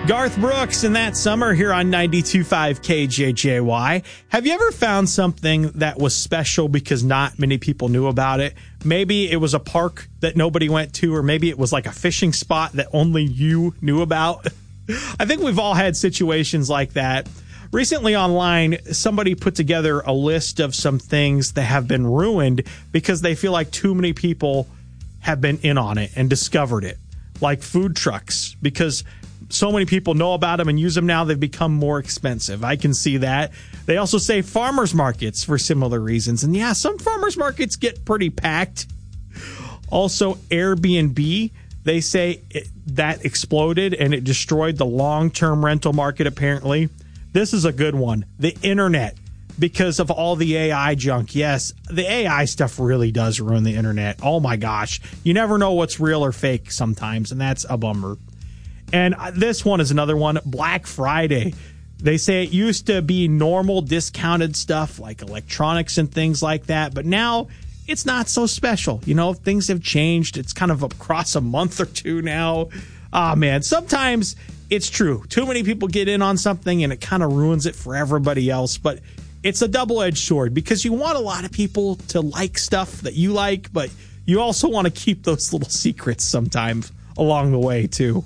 Garth Brooks in That Summer here on 92.5 KJJY. Have you ever found something that was special because not many people knew about it? Maybe it was a park that nobody went to, or maybe it was like a fishing spot that only you knew about. I think we've all had situations like that. Recently online, somebody put together a list of some things that have been ruined because they feel like too many people have been in on it and discovered it. Like food trucks, because so many people know about them and use them now, they've become more expensive. I can see that. They also say farmers markets for similar reasons. And yeah, some farmers markets get pretty packed. Also, Airbnb, they say that exploded and it destroyed the long-term rental market, apparently. This is a good one. The internet, because of all the AI junk. Yes, the AI stuff really does ruin the internet. Oh my gosh. You never know what's real or fake sometimes, and that's a bummer. And this one is another one, Black Friday. They say it used to be normal discounted stuff like electronics and things like that, but now it's not so special. You know, things have changed. It's kind of across a month or two now. Ah, man, sometimes it's true. Too many people get in on something and it kind of ruins it for everybody else, but it's a double-edged sword because you want a lot of people to like stuff that you like, but you also want to keep those little secrets sometimes along the way, too.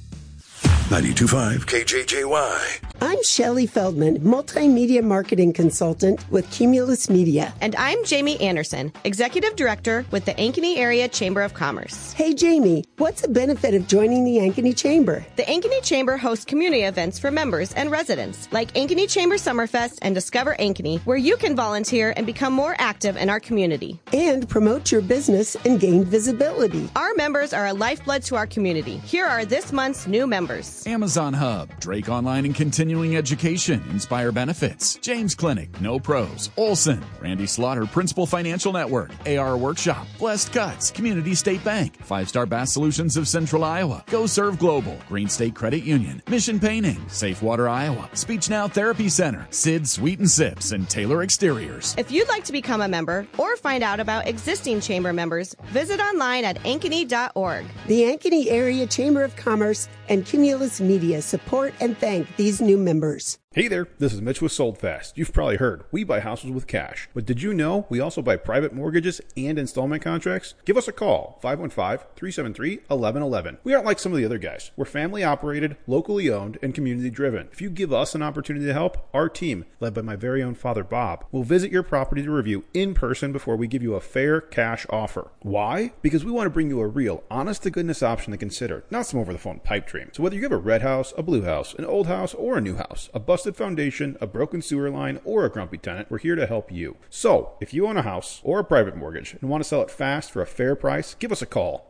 92.5 KJJY. I'm Shelley Feldman, multimedia marketing consultant with Cumulus Media. And I'm Jamie Anderson, executive director with the Ankeny Area Chamber of Commerce. Hey, Jamie, what's the benefit of joining the Ankeny Chamber? The Ankeny Chamber hosts community events for members and residents, like Ankeny Chamber Summerfest and Discover Ankeny, where you can volunteer and become more active in our community. And promote your business and gain visibility. Our members are a lifeblood to our community. Here are this month's new members. Amazon Hub, Drake Online and Continuing Education, Inspire Benefits, James Clinic, No Pros, Olson, Randy Slaughter, Principal Financial Network, AR Workshop, Blessed Cuts, Community State Bank, 5-Star Bass Solutions of Central Iowa, Go Serve Global, Green State Credit Union, Mission Painting, Safe Water Iowa, Speech Now Therapy Center, Sid Sweet and Sips, and Taylor Exteriors. If you'd like to become a member or find out about existing chamber members, visit online at ankeny.org. The Ankeny Area Chamber of Commerce and Cumulus Media support and thank these new members. Hey there, this is Mitch with SoldFast. You've probably heard, we buy houses with cash. But did you know we also buy private mortgages and installment contracts? Give us a call, 515-373-1111. We aren't like some of the other guys. We're family operated, locally owned, and community driven. If you give us an opportunity to help, our team, led by my very own father Bob, will visit your property to review in person before we give you a fair cash offer. Why? Because we want to bring you a real, honest-to-goodness option to consider, not some over-the-phone pipe dream. So whether you have a red house, a blue house, an old house, or a new house, a busted foundation, a broken sewer line, or a grumpy tenant, we're here to help you. So, if you own a house or a private mortgage and want to sell it fast for a fair price, give us a call.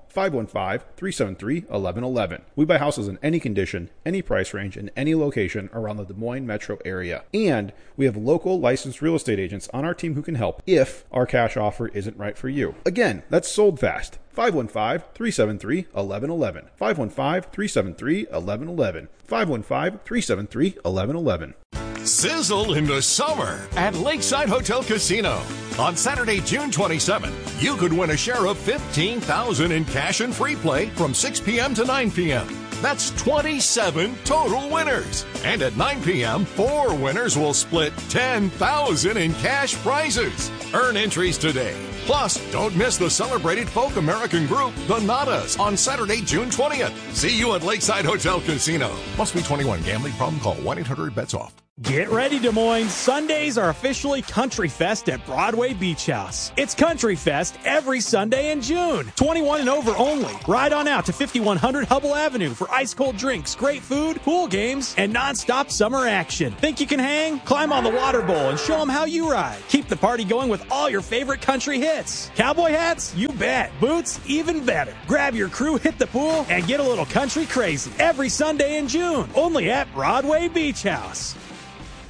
515-373-1111. We buy houses in any condition, any price range, in any location around the Des Moines metro area. And we have local licensed real estate agents on our team who can help if our cash offer isn't right for you. Again, that's sold fast. 515-373-1111. 515-373-1111. 515-373-1111. Sizzle in the summer at Lakeside Hotel Casino. On Saturday, June 27th, you could win a share of $15,000 in cash and free play from 6 p.m. to 9 p.m. That's 27 total winners. And at 9 p.m., 4 winners will split $10,000 in cash prizes. Earn entries today. Plus, don't miss the celebrated folk American group, the Nadas, on Saturday, June 20th. See you at Lakeside Hotel Casino. Must be 21. Gambling problem? Call 1-800-BETS-OFF. Get ready, Des Moines. Sundays are officially Country Fest at Broadway Beach House. It's Country Fest every Sunday in June. 21 and over only. Ride on out to 5100 Hubble Avenue for ice-cold drinks, great food, pool games, and nonstop summer action. Think you can hang? Climb on the water bowl and show them how you ride. Keep the party going with all your favorite country hits. Cowboy hats? You bet. Boots? Even better. Grab your crew, hit the pool, and get a little country crazy. Every Sunday in June. Only at Broadway Beach House.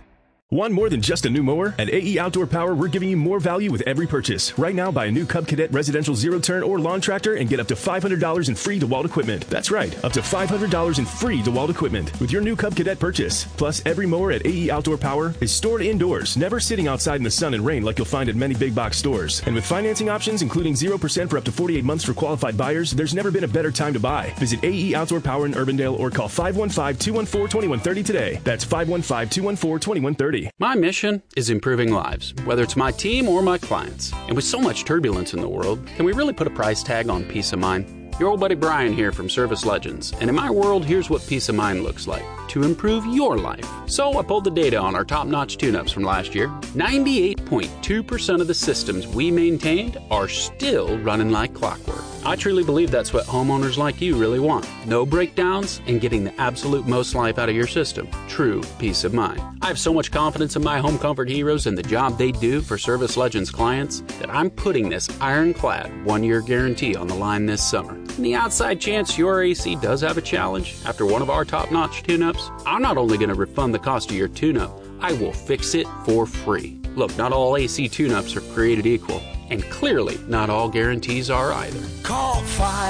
Want more than just a new mower? At AE Outdoor Power, we're giving you more value with every purchase. Right now, buy a new Cub Cadet residential zero-turn or lawn tractor and get up to $500 in free DeWalt equipment. That's right, up to $500 in free DeWalt equipment with your new Cub Cadet purchase. Plus, every mower at AE Outdoor Power is stored indoors, never sitting outside in the sun and rain like you'll find at many big box stores. And with financing options, including 0% for up to 48 months for qualified buyers, there's never been a better time to buy. Visit AE Outdoor Power in Urbandale or call 515-214-2130 today. That's 515-214-2130. My mission is improving lives, whether it's my team or my clients. And with so much turbulence in the world, can we really put a price tag on peace of mind? Your old buddy Brian here from Service Legends, and in my world, here's what peace of mind looks like to improve your life. So I pulled the data on our top-notch tune-ups from last year. 98.2% of the systems we maintained are still running like clockwork. I truly believe that's what homeowners like you really want. No breakdowns and getting the absolute most life out of your system. True peace of mind. I have so much confidence in my home comfort heroes and the job they do for Service Legends clients that I'm putting this ironclad 1-year guarantee on the line this summer. In the outside chance your AC does have a challenge after one of our top-notch tune-ups, I'm not only going to refund the cost of your tune-up, I will fix it for free. Look, not all AC tune-ups are created equal, and clearly not all guarantees are either. Call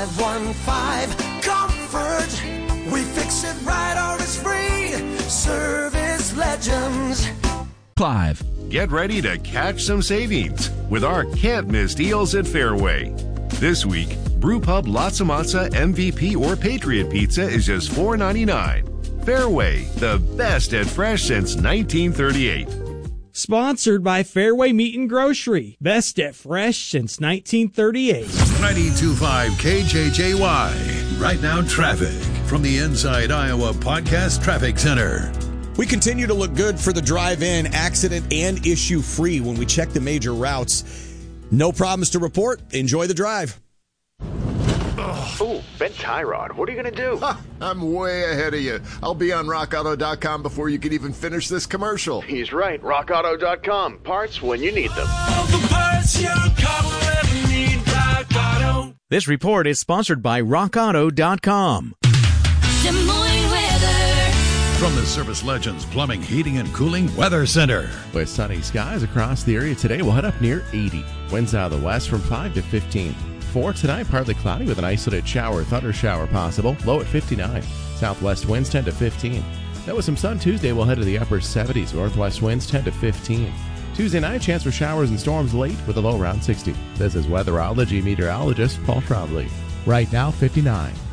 515-COMFORT. We fix it right or it's free. Service Legends. Clive. Get ready to catch some savings with our can't-miss deals at Fairway. This week, Brewpub Latza Matza MVP or Patriot Pizza is just $4.99. Fairway, the best at fresh since 1938. Sponsored by Fairway Meat and Grocery. Best at fresh since 1938. 92.5 KJJY. Right now, traffic from the Inside Iowa Podcast Traffic Center. We continue to look good for the drive-in, accident and issue-free when we check the major routes. No problems to report. Enjoy the drive. Ooh, Ben Tyrod, what are you going to do? I'm way ahead of you. I'll be on RockAuto.com before you can even finish this commercial. He's right. RockAuto.com. Parts when you need them. All the parts your car will ever need. Rock Auto. This report is sponsored by RockAuto.com. Des Moines weather. From the Service Legends Plumbing, Heating, and Cooling Weather Center. With sunny skies across the area today, we'll head up near 80. Winds out of the west from 5 to 15. For tonight, partly cloudy with an isolated shower, thunder shower possible, low at 59. Southwest winds 10 to 15. Then with some sun Tuesday, we'll head to the upper 70s. Northwest winds 10 to 15. Tuesday night, chance for showers and storms late with a low around 60. This is weatherology meteorologist Paul Trombley. Right now, 59.